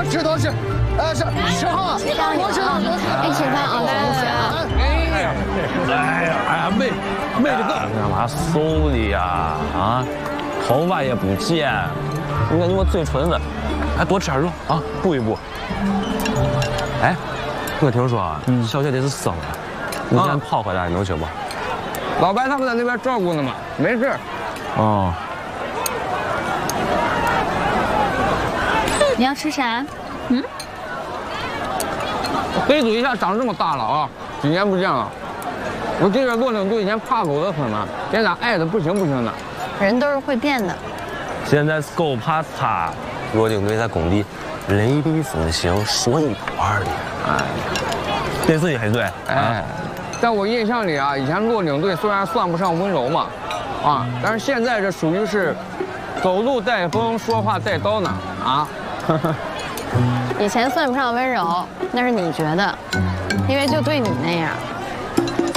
吃多吃，10号，多吃。 哎，吃饭啊，行啊。 哎呀，妹子干嘛搜你呀？啊，头发也不剪，你看你我嘴唇子，还多吃点肉啊，补一补。哎，我听说小姐姐是生了，你先跑回来能行不？ 老白他们在那边照顾呢嘛，没事。 哦。 你要吃啥？ 黑嘴一下长这么大了啊，几年不见了。我记得骆领队以前怕狗的很嘛，现在爱的不行的。 人都是会变的。 现在狗怕他，骆领队在工地雷厉风行，说一不二的。哎，这是黑嘴。哎， 在我印象里啊，以前骆领队虽然算不上温柔嘛，啊，但是现在这属于是走路带风，说话带刀呢啊。 以前算不上温柔，那是你觉得，因为就对你那样。